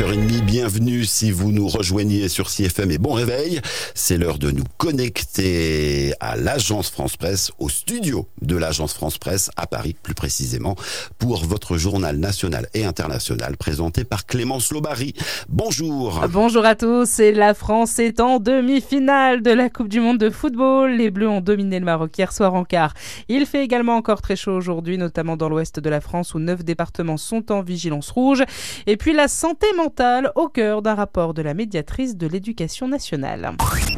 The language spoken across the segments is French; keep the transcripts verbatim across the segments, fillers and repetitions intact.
heures trente, bienvenue si vous nous rejoignez sur C F M et bon réveil. C'est l'heure de nous connecter à l'Agence France Presse, au studio de l'Agence France Presse à Paris plus précisément, pour votre journal national et international présenté par Clémence Lobary. Bonjour. Bonjour à tous, et la France est en demi-finale de la Coupe du Monde de football. Les Bleus ont dominé le Maroc hier soir en quart. Il fait également encore très chaud aujourd'hui, notamment dans l'ouest de la France où neuf départements sont en vigilance rouge. Et puis la santé mentale au cœur d'un rapport de la médiatrice de l'éducation nationale.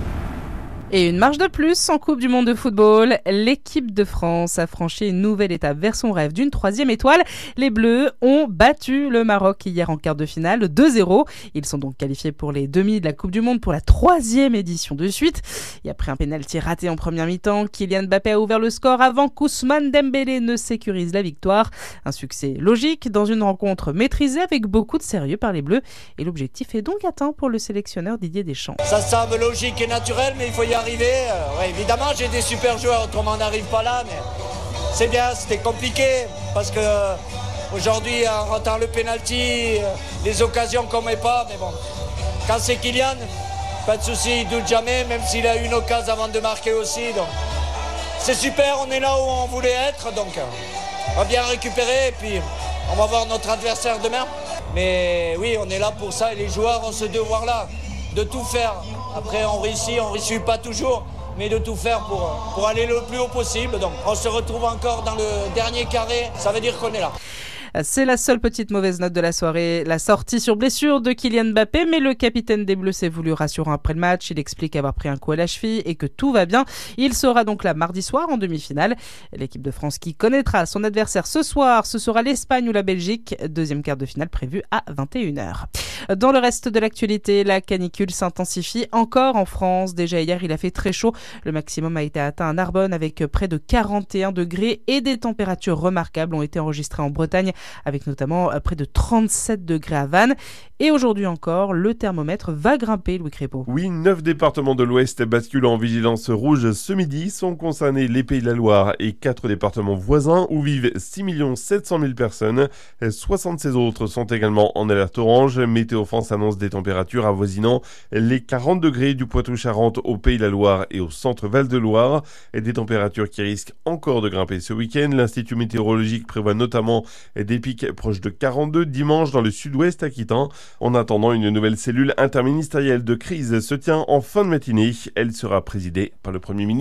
Et une marche de plus en Coupe du Monde de football. L'équipe de France a franchi une nouvelle étape vers son rêve d'une troisième étoile. Les Bleus ont battu le Maroc hier en quart de finale deux zéro. Ils sont donc qualifiés pour les demi de la Coupe du Monde pour la troisième édition de suite. Et après un pénalty raté en première mi-temps, Kylian Mbappé a ouvert le score avant qu'Ousmane Dembélé ne sécurise la victoire. Un succès logique dans une rencontre maîtrisée avec beaucoup de sérieux par les Bleus. Et l'objectif est donc atteint pour le sélectionneur Didier Deschamps. Ça semble logique et naturel, mais il faut y arriver. Euh, ouais, évidemment, j'ai des super joueurs, autrement on n'arrive pas là, mais c'est bien, c'était compliqué parce que euh, aujourd'hui, en ratant le penalty, euh, les occasions qu'on met pas, mais bon, quand c'est Kylian, pas de souci, il doute jamais, même s'il a eu une occasion avant de marquer aussi. Donc, c'est super, on est là où on voulait être, donc euh, on va bien récupérer et puis on va voir notre adversaire demain. Mais oui, on est là pour ça et les joueurs ont ce devoir-là de tout faire. Après, on réussit, on ne réussit pas toujours, mais de tout faire pour, pour aller le plus haut possible. Donc, on se retrouve encore dans le dernier carré, ça veut dire qu'on est là. C'est la seule petite mauvaise note de la soirée, la sortie sur blessure de Kylian Mbappé, mais le capitaine des Bleus s'est voulu rassurant après le match. Il explique avoir pris un coup à la cheville et que tout va bien. Il sera donc là mardi soir en demi-finale. L'équipe de France qui connaîtra son adversaire ce soir, ce sera l'Espagne ou la Belgique. Deuxième quart de finale prévu à vingt et une heures. Dans le reste de l'actualité, la canicule s'intensifie encore en France. Déjà hier, il a fait très chaud. Le maximum a été atteint à Narbonne avec près de quarante et un degrés et des températures remarquables ont été enregistrées en Bretagne, avec notamment près de trente-sept degrés à Vannes. Et aujourd'hui encore, le thermomètre va grimper, Louis Crépeau. Oui, neuf départements de l'Ouest basculent en vigilance rouge ce midi. Sont concernés les Pays de la Loire et quatre départements voisins où vivent six millions sept cent mille personnes. soixante-seize autres sont également en alerte orange. Météo France annonce des températures avoisinant les quarante degrés du Poitou-Charentes au Pays de la Loire et au centre Val-de-Loire. Et des températures qui risquent encore de grimper ce week-end. L'Institut météorologique prévoit notamment des pics proches de quarante-deux dimanche dans le sud-ouest aquitain. En attendant, une nouvelle cellule interministérielle de crise se tient en fin de matinée. Elle sera présidée par le Premier ministre.